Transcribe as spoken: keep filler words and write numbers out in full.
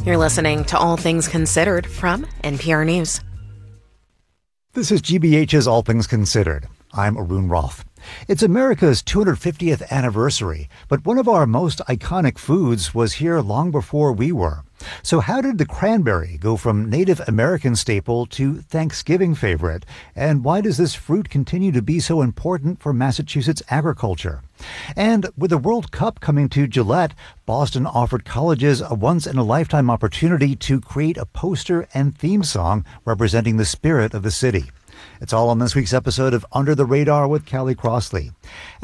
You're listening to All Things Considered from N P R News. This is G B H's All Things Considered. I'm Arun Roth. It's America's two hundred fiftieth anniversary, but one of our most iconic foods was here long before we were. So how did the cranberry go from Native American staple to Thanksgiving favorite? And why does this fruit continue to be so important for Massachusetts agriculture? And with the World Cup coming to Gillette, Boston offered colleges a once-in-a-lifetime opportunity to create a poster and theme song representing the spirit of the city. It's all on this week's episode of Under the Radar with Callie Crossley.